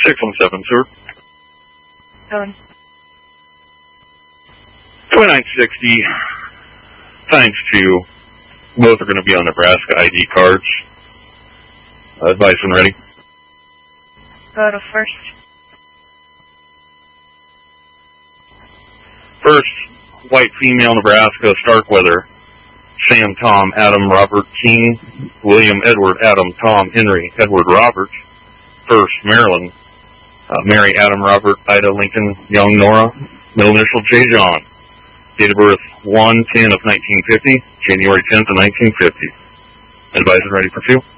617, sir. Going. 2960 times 2. Both are going to be on Nebraska ID cards. Advice when ready. Go to first. First, white female, Nebraska, Starkweather. Sam, Tom, Adam, Robert, King, William, Edward, Adam, Tom, Henry, Edward, Robert. First, Maryland. Mary, Adam, Robert, Ida, Lincoln, Young, Nora. Middle initial, J. John. Date of birth, 1/10 of 1950, January 10th of 1950. Advisor ready for 2.